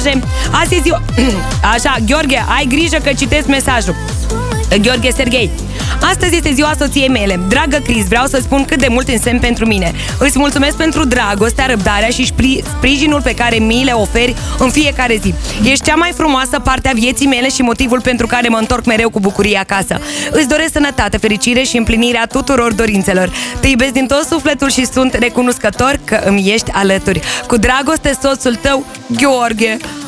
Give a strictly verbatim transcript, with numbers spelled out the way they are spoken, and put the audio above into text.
mesaje. Azi e ziua... Așa, Gheorghe, ai grijă că citesc mesajul. Gheorghe Serghei. Astăzi este ziua soției mele. Dragă Cris, vreau să spun cât de mult însemn pentru mine. Îți mulțumesc pentru dragostea, răbdarea și sprijinul pe care mi le oferi în fiecare zi. Ești cea mai frumoasă parte a vieții mele și motivul pentru care mă întorc mereu cu bucurie acasă. Îți doresc sănătate, fericire și împlinirea tuturor dorințelor. Te iubesc din tot sufletul și sunt recunoscător că îmi ești alături. Cu dragoste, soțul tău, Gheorghe.